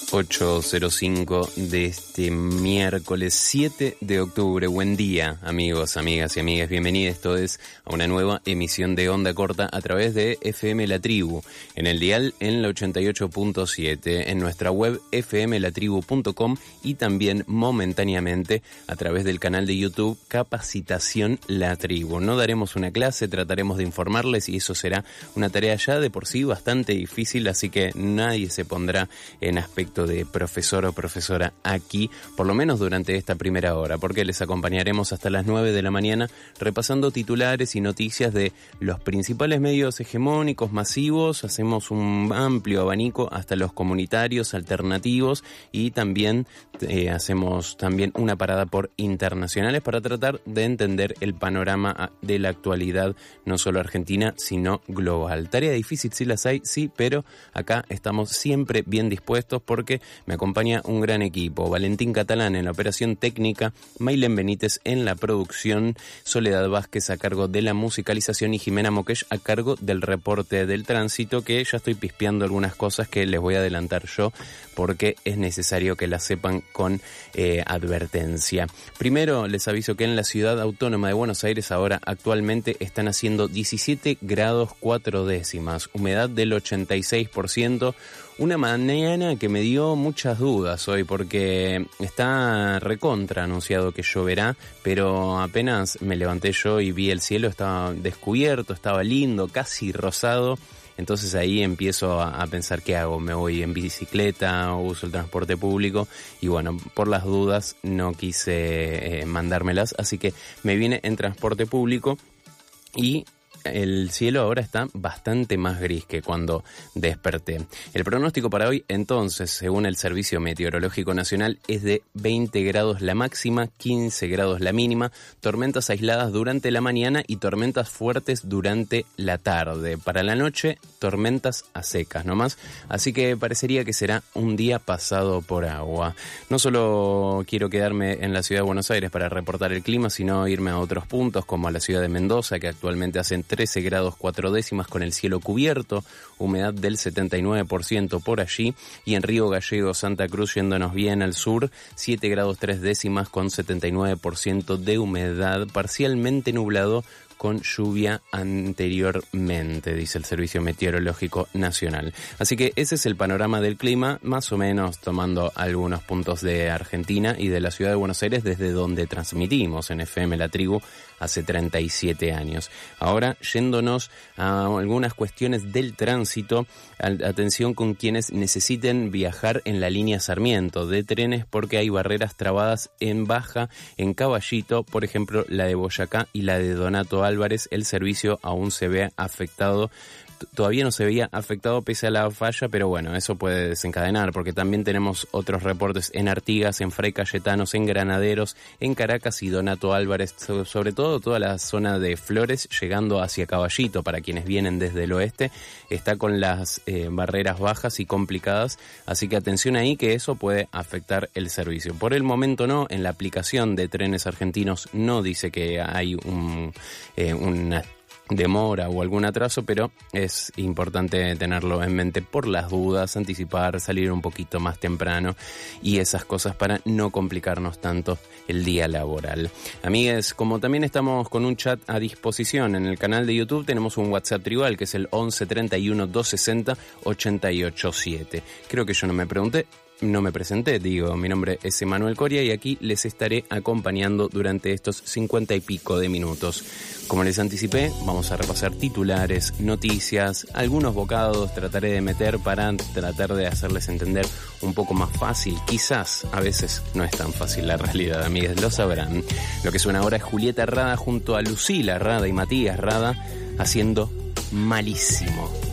8:05 de este miércoles 7 de octubre. Buen día, amigos, amigas y amigas. Bienvenidos todos a una nueva emisión de Onda Corta a través de FM La Tribu, en el dial en la 88.7, en nuestra web fmlatribu.com y también momentáneamente a través del canal de YouTube Capacitación La Tribu. No daremos una clase, trataremos de informarles y eso será una tarea ya de por sí bastante difícil, así que nadie se pondrá en aspecto de profesor o profesora aquí, por lo menos durante esta primera hora, porque les acompañaremos hasta las 9 de la mañana repasando titulares y noticias de los principales medios hegemónicos, masivos. Hacemos un amplio abanico hasta los comunitarios, alternativos, y también hacemos también una parada por internacionales para tratar de entender el panorama de la actualidad, no solo argentina, sino global. Tarea difícil, sí las hay, sí, pero acá estamos siempre bien dispuestos porque me acompaña un gran equipo. Valentín Catalán en la operación técnica, Maylen Benítez en la producción, Soledad Vázquez a cargo de la musicalización y Jimena Moquech a cargo del reporte del tránsito, que ya estoy pispeando algunas cosas que les voy a adelantar yo porque es necesario que las sepan con advertencia. Primero les aviso que en la ciudad autónoma de Buenos Aires ahora actualmente están haciendo 17 grados 4 décimas, humedad del 86%, una mañana que me dio muchas dudas hoy porque está recontra anunciado que lloverá, pero apenas me levanté yo y vi el cielo, estaba descubierto, estaba lindo, casi rosado. Entonces ahí empiezo a pensar qué hago, me voy en bicicleta o uso el transporte público, y bueno, por las dudas no quise mandármelas, así que me vine en transporte público y el cielo ahora está bastante más gris que cuando desperté. El pronóstico para hoy, entonces, según el Servicio Meteorológico Nacional, es de 20 grados la máxima, 15 grados la mínima, tormentas aisladas durante la mañana y tormentas fuertes durante la tarde. Para la noche, tormentas a secas nomás, así que parecería que será un día pasado por agua. No solo quiero quedarme en la ciudad de Buenos Aires para reportar el clima, sino irme a otros puntos, como a la ciudad de Mendoza, que actualmente hacen 13 grados 4 décimas con el cielo cubierto, humedad del 79% por allí, y en Río Gallegos, Santa Cruz, yéndonos bien al sur, 7 grados 3 décimas con 79% de humedad, parcialmente nublado con lluvia anteriormente, dice el Servicio Meteorológico Nacional. Así que ese es el panorama del clima, más o menos tomando algunos puntos de Argentina y de la ciudad de Buenos Aires, desde donde transmitimos en FM La Tribu hace 37 años. Ahora, yéndonos a algunas cuestiones del tránsito, atención con quienes necesiten viajar en la línea Sarmiento de trenes, porque hay barreras trabadas en baja en Caballito, por ejemplo, la de Boyacá y la de Donato Álvarez. El servicio aún se ve afectado. Todavía no se veía afectado pese a la falla, pero bueno, eso puede desencadenar, porque también tenemos otros reportes en Artigas, en Fray Cayetanos, en Granaderos, en Caracas y Donato Álvarez, sobre todo toda la zona de Flores, llegando hacia Caballito, para quienes vienen desde el oeste, está con las barreras bajas y complicadas, así que atención ahí, que eso puede afectar el servicio. Por el momento no, en la aplicación de Trenes Argentinos no dice que hay una demora o algún atraso, pero es importante tenerlo en mente por las dudas, anticipar, salir un poquito más temprano y esas cosas para no complicarnos tanto el día laboral. Amigues, como también estamos con un chat a disposición en el canal de YouTube, tenemos un WhatsApp tribal que es el 11 31 260 887. Creo que yo no me presenté, mi nombre es Emanuel Coria y aquí les estaré acompañando durante estos 50 y pico de minutos. Como les anticipé, vamos a repasar titulares, noticias, algunos bocados trataré de meter para tratar de hacerles entender un poco más fácil. Quizás a veces no es tan fácil la realidad, amigas, lo sabrán. Lo que suena ahora es Julieta Rada junto a Lucila Rada y Matías Rada haciendo Malísimo.